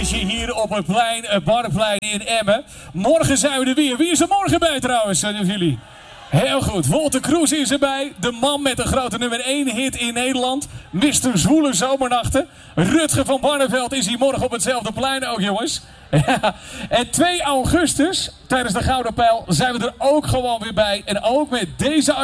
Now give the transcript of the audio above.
Hier op het plein, het Barplein in Emmen. Morgen zijn we er weer. Wie is er morgen bij trouwens, van jullie? Heel goed. Wolter Kroes is erbij. De man met de grote nummer 1 hit in Nederland. Mr. Zwoele Zomernachten. Rutger van Barneveld is hier morgen op hetzelfde plein ook, jongens. Ja. En 2 augustus, tijdens de Gouden Pijl, zijn we er ook gewoon weer bij. En ook met deze